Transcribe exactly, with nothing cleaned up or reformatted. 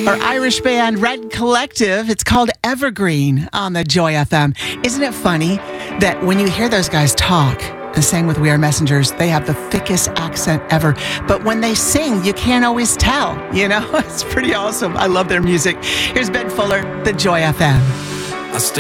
Our Irish band Red Collective. It's called Evergreen on the Joy F M. Isn't it funny that when you hear those guys talk, and sing with We Are Messengers, they have the thickest accent ever. But when they sing, you can't always tell. You know, it's pretty awesome. I love their music. Here's Ben Fuller, the Joy F M.